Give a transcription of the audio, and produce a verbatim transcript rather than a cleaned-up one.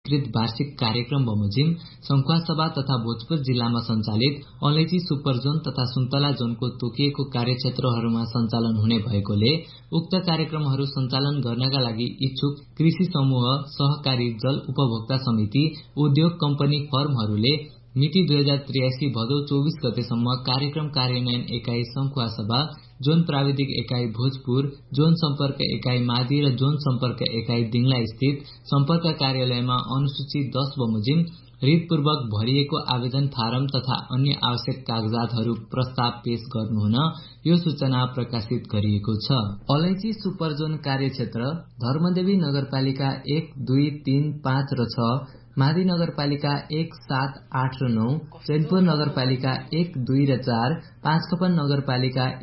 स्वीकृत वार्षिक कार्यक्रम बमोजिम संखुवासभा तथा भोजपुर जिल्लामा सञ्चालित अलैची सुपर जोन तथा सुन्तला जोनको तोकिएको कार्यक्षेत्रहरूमा सञ्चालन हुने भएकोले उक्त कार्यक्रमहरू सञ्चालन गर्नका लागि इच्छुक कृषि समूह, सहकारी, जल उपभोक्ता समिति, उद्योग कम्पनी फर्महरूले मिति दुई हजार त्रियासी भदौ चौबीस गतेसम्म कार्यक्रम कार्यान्वयन एकाइ संखुवासभा, जोन प्राविधिक एकाइ भोजपुर, जोन सम्पर्क एकाइ मादी र जोन सम्पर्क एकाइ दिङला स्थित सम्पर्क कार्यालयमा अनुसूची दस बमोजिम रितपूर्वक भरिएको आवेदन फारम तथा अन्य आवश्यक कागजातहरू प्रस्ताव पेश गर्नुहुन यो सूचना प्रकाशित गरिएको छ। अलैची सुपर जोन कार्यक्षेत्र धर्मदेवी नगरपालिका एक, दुई, तीन, पाँच र छ, मादी नगरपालिका एक, सात, आठ र नौ, चैनपुर नगरपालिका एक, दुई र चार, पाँचकपन नगरपालिका